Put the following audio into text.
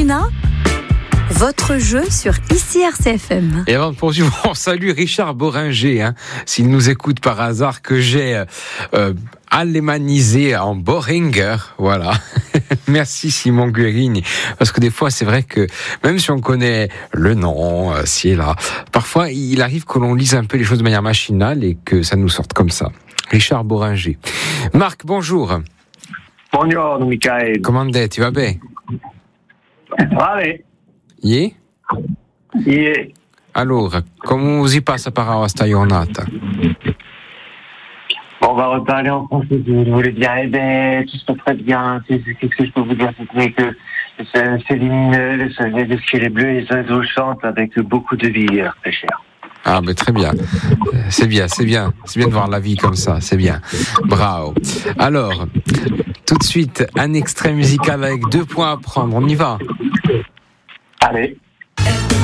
Ozuna, votre jeu sur ICRCFM. Et avant de poursuivre, on salue Richard Boringer, s'il nous écoute par hasard, que j'ai allemandisé en Boringer, voilà. Merci Simon Guerini, parce que des fois c'est vrai que même si on connaît le nom, ci et là, parfois il arrive que l'on lise un peu les choses de manière machinale et que ça nous sorte comme ça. Richard Boringer. Marc, bonjour. Bonjour, Michael. Comment est-ce? Tu vas bien? Vale. Yeah? Yeah. Allora, come si passa par questa giornata? On va reparler en français, si vous voulez bien. Eh ben, tout se passe très bien. Qu'est-ce que je peux vous dire? C'est que c'est lumineux, le ciel est bleu, les oiseaux chantent avec beaucoup de vie, très cher. Ah, mais très bien. C'est bien. C'est bien de voir la vie comme ça. C'est bien. Bravo. Alors, tout de suite, un extrait musical avec 2 points à prendre. On y va? Allez.